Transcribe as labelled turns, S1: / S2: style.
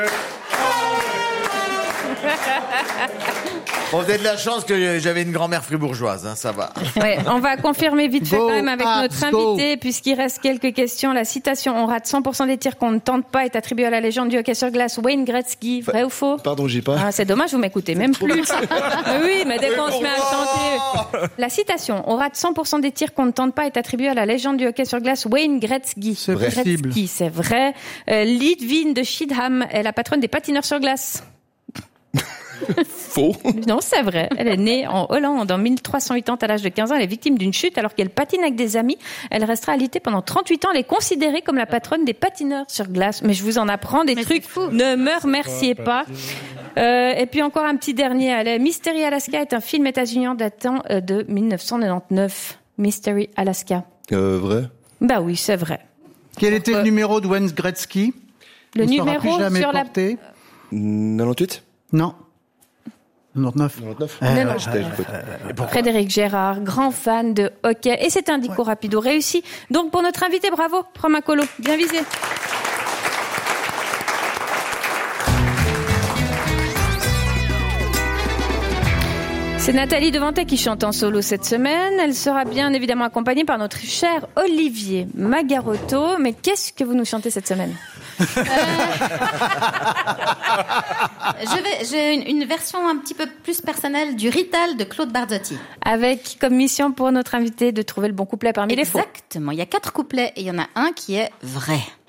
S1: Bon, vous avez de la chance que j'avais une grand-mère fribourgeoise, hein, ça va.
S2: Ouais, on va confirmer vite fait quand même avec notre invité, puisqu'il reste quelques questions. La citation « On rate 100% des tirs qu'on ne tente pas » est attribuée à la légende du hockey sur glace Wayne Gretzky. Vrai ou faux?
S3: Pardon, j'ai pas.
S2: C'est dommage, vous m'écoutez même plus. Oui, mais dès qu'on se met à chanter. La citation « On rate 100% des tirs qu'on ne tente pas » est attribuée à la légende du hockey sur glace Wayne Gretzky.
S4: C'est possible.
S2: Gretzky, c'est vrai. Lidvine de Schiedam est la patronne des patineurs sur glace.
S3: Faux.
S2: Non, c'est vrai. Elle est née en Hollande en 1380 à l'âge de 15 ans. Elle est victime d'une chute alors qu'elle patine avec des amis. Elle restera alitée pendant 38 ans. Elle est considérée comme la patronne des patineurs sur glace. Mais je vous en apprends des trucs. Ne me remerciez pas. Et puis encore un petit dernier. Mystery Alaska est un film états-unien datant de 1999. Mystery Alaska.
S3: Vrai?
S2: Bah oui, c'est vrai.
S4: Quel était le numéro de Wayne Gretzky?
S2: Le numéro sur la...
S3: 98?
S4: Non. 99.
S3: 99.
S2: Frédéric Gérard, grand fan de hockey. Et c'est un dico rapido réussi. Donc pour notre invité, bravo, Romain Collot. Bien visé. C'est Nathalie Devantet qui chante en solo cette semaine. Elle sera bien évidemment accompagnée par notre cher Olivier Magarotto. Mais qu'est-ce que vous nous chantez cette semaine?
S5: J'ai une version un petit peu plus personnelle du Rital de Claude Barzotti.
S2: Avec comme mission pour notre invité de trouver le bon couplet parmi les faux.
S5: Exactement. Il y a 4 couplets et il y en a un qui est vrai.